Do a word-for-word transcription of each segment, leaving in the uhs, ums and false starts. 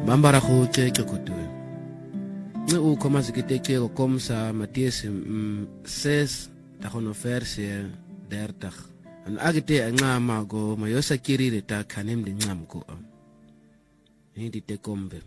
Bambara go teke kotwe. Ne u koma zikiteke ko komsa Mattheus ses tagono verse dertig. En agite ngama go mayosa kirire ta kanem de ngam ko. Hindi te kombe.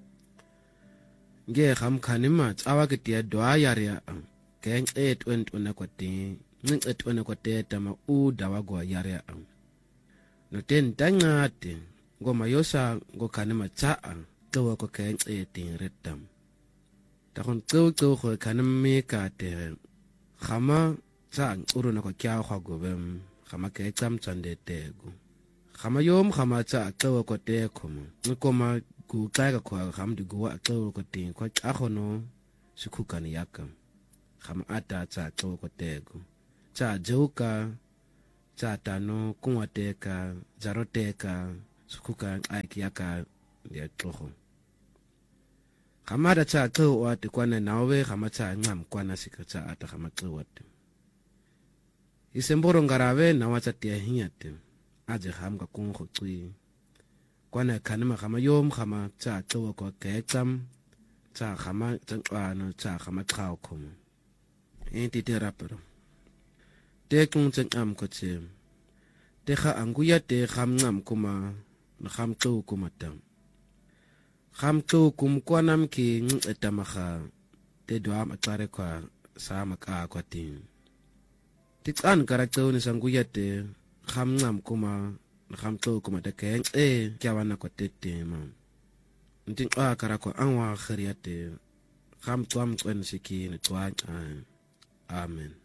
Nge kham khanima tsawa ke tia dwa yaria keng et went ona kwate ning et ona kwate tama u dawa go yaria no ten tangate go mayosa go khanima tsa tsawa ko keng et retam ta kon tsaw tsaw go khanime ka te khama tsa uruna ko kya go go bem khama ke tsam tsande tego khama yom khama tsa tsawa ko te khomo ngoma ku tsaka kwa hamdi guwa tsawo ko tin ko akhono sikukani yaka kham ata tsa tsawo ko tego tsa joka tsa tano kunwateka zaroteka sikuka aiki yaka ya tloho khamada tsa tsawo ati kwana nawe khama tsa ngam kwana sikatsa ata khama tsawo ati isemboro ngarawe na watsa tia hinyate aje khamga kungo tsui kwana kanima khama yom khama tsa tsawa ko ketsam tsa khama tsano tsa khama tlao khomo enti te rapero te kung tsam ko tse te kha anguya te kham ngam kuma kham tsu kuma tam kham tsu kum kwanam ki etamaga te dwa matsare kwa sa maka kwa tin titsan karakter ni sanguya te kham ngam kuma kham tsu kuma te keng e kyawana ko tete ma ntin a karako anwa khriate kham twam kwen siki ni twa amen.